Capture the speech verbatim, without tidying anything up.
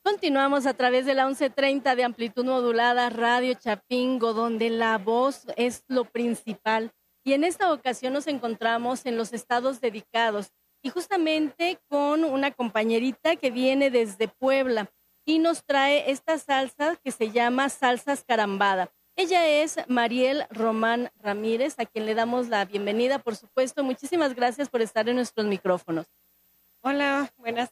Continuamos a través de la once treinta de amplitud modulada Radio Chapingo, donde la voz es lo principal. Y en esta ocasión nos encontramos en los estados dedicados y justamente con una compañerita que viene desde Puebla y nos trae esta salsa que se llama Salsas Carambada. Ella es Mariel Román Ramírez, a quien le damos la bienvenida, por supuesto. Muchísimas gracias por estar en nuestros micrófonos. Hola, buenas